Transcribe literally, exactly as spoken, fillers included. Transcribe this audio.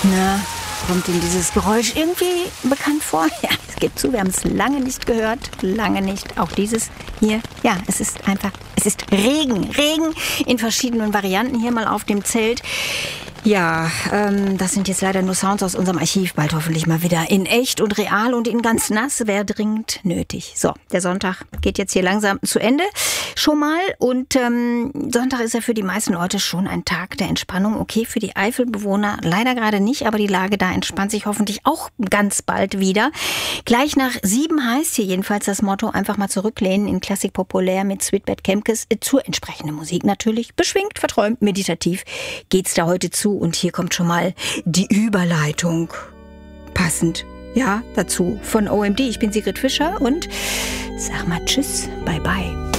Na, kommt Ihnen dieses Geräusch irgendwie bekannt vor? Ja, es gibt zu, wir haben es lange nicht gehört, lange nicht. Auch dieses hier, ja, es ist einfach, es ist Regen, Regen in verschiedenen Varianten hier mal auf dem Zelt. Ja, ähm, das sind jetzt leider nur Sounds aus unserem Archiv, bald hoffentlich mal wieder in echt und real und in ganz nass, wäre dringend nötig. So, der Sonntag geht jetzt hier langsam zu Ende schon mal und ähm, Sonntag ist ja für die meisten Leute schon ein Tag der Entspannung. Okay, für die Eifelbewohner leider gerade nicht, aber die Lage da entspannt sich hoffentlich auch ganz bald wieder. Gleich nach sieben heißt hier jedenfalls das Motto, einfach mal zurücklehnen in Klassik populär mit Sweetbet Kemkes äh, zur entsprechenden Musik natürlich. Beschwingt, verträumt, meditativ geht's da heute zu. Und hier kommt schon mal die Überleitung. Passend, ja, dazu von O M D. Ich bin Sigrid Fischer und sag mal Tschüss, bye bye.